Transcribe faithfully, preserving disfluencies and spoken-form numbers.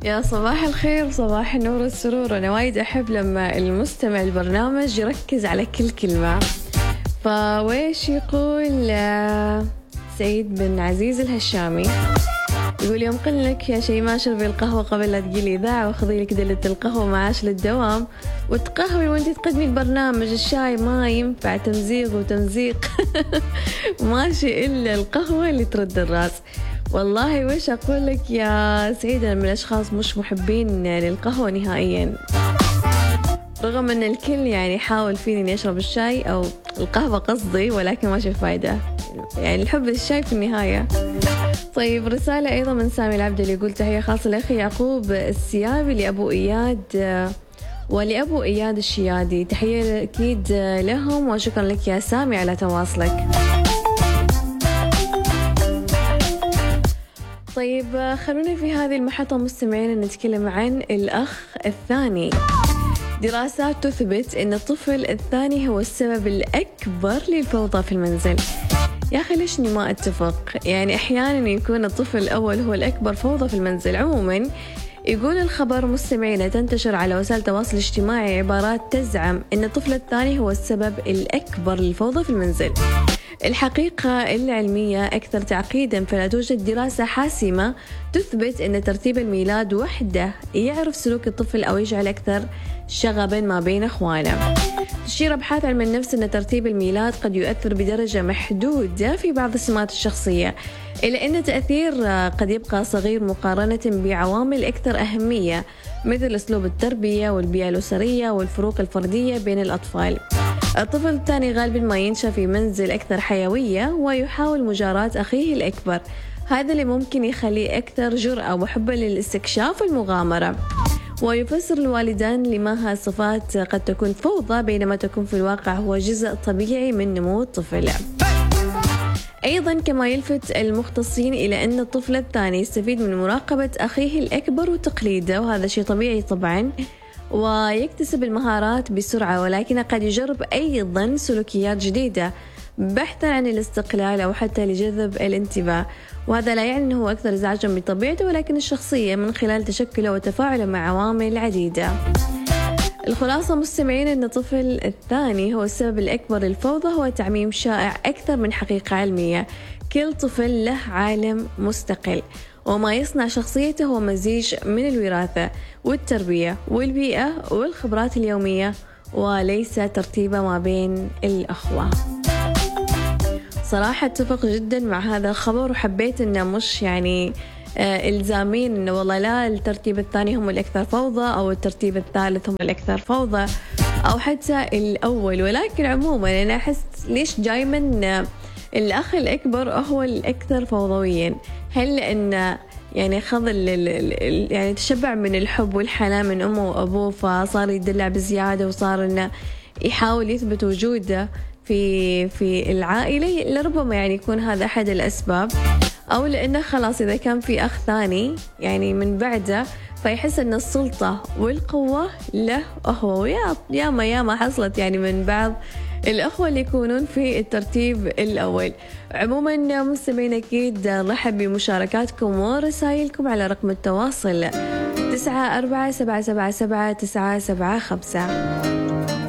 يا صباح الخير وصباح النور والسرور. أنا وايد أحب لما المستمع البرنامج يركز على كل كلمة. فويش يقول آه، سعيد بن عزيز الهشامي يقول يوم قل لك يا شيماء اشربي القهوة قبل لا تجيلي إذاعة وخذي لك دلة القهوة معاش للدوام وتقهوي وانتي تقدمي البرنامج. الشاي ما ينفع تمزيغ وتمزيق ماشي إلا القهوة اللي ترد الراس. والله ويش أقول لك يا سعيد، أنا من الأشخاص مش محبين للقهوة نهائيا، رغم أن الكل يعني يحاول فيني إني أشرب الشاي أو القهوة قصدي، ولكن ما شايف فايدة، يعني الحب للشاي في النهاية. طيب رسالة أيضا من سامي العبد اللي يقول تحية خاصة لأخي يعقوب السيابي لأبو إياد ولأبو إياد الشيادي، تحية أكيد لهم وشكرا لك يا سامي على تواصلك. طيب خلونا في هذه المحطة مستمعين نتكلم عن الأخ الثاني. دراسات تثبت أن الطفل الثاني هو السبب الأكبر للفوضى في المنزل. يا أخي ليش ما أتفق؟ يعني أحيانا يكون الطفل الأول هو الأكبر فوضى في المنزل. عموما يقول الخبر مستمعين تنتشر على وسائل التواصل الاجتماعي عبارات تزعم أن الطفل الثاني هو السبب الأكبر للفوضى في المنزل. الحقيقة العلمية أكثر تعقيدا، فلا توجد دراسة حاسمة تثبت أن ترتيب الميلاد وحده يعرف سلوك الطفل أو يجعل أكثر شغبا ما بين أخوانه. تشير أبحاث علم النفس أن ترتيب الميلاد قد يؤثر بدرجة محدودة في بعض السمات الشخصية، إلا أن تأثير قد يبقى صغير مقارنة بعوامل أكثر أهمية مثل أسلوب التربية والبيئة الأسرية والفروق الفردية بين الأطفال. الطفل الثاني غالبا ما ينشأ في منزل أكثر حيوية ويحاول مجاراة أخيه الأكبر، هذا اللي ممكن يخليه أكثر جرأة وحبا للاستكشاف والمغامرة. ويفسر الوالدان لما هالصفات قد تكون فوضى بينما تكون في الواقع هو جزء طبيعي من نمو الطفل. أيضا كما يلفت المختصين إلى أن الطفل الثاني يستفيد من مراقبة أخيه الأكبر وتقليده، وهذا شيء طبيعي طبعا، ويكتسب المهارات بسرعة، ولكن قد يجرب أيضا سلوكيات جديدة بحثا عن الاستقلال أو حتى لجذب الانتباه، وهذا لا يعني أنه أكثر إزعاجا بطبيعته ولكن الشخصية من خلال تشكله وتفاعله مع عوامل عديدة. الخلاصة مستمعين أن الطفل الثاني هو السبب الأكبر للفوضى هو تعميم شائع أكثر من حقيقة علمية. كل طفل له عالم مستقل، وما يصنع شخصيته هو مزيج من الوراثة والتربية والبيئة والخبرات اليومية وليس ترتيبه ما بين الأخوة. صراحة اتفق جدا مع هذا الخبر، وحبيت انه مش يعني آه الزامين انه والله لا الترتيب الثاني هم الاكثر فوضى او الترتيب الثالث هم الاكثر فوضى او حتى الاول، ولكن عموما انا احس ليش دايما الاخ الاكبر هو الاكثر فوضويا؟ هل لان يعني خذ يعني تشبع من الحب والحنان من امه وابوه فصار يدلع بزيادة وصار انه يحاول يثبت وجوده في في العائلة؟ لربما يعني يكون هذا أحد الأسباب، أو لأنه خلاص إذا كان في أخ ثاني يعني من بعده فيحس أن السلطة والقوة له هو. ويا ياما ياما حصلت يعني من بعض الأخوة اللي يكونون في الترتيب الأول. عموما مستمعين أكيد رحب بمشاركاتكم ورسائلكم على رقم التواصل تسعة أربعة سبعة سبعة سبعة تسعة سبعة خمسة.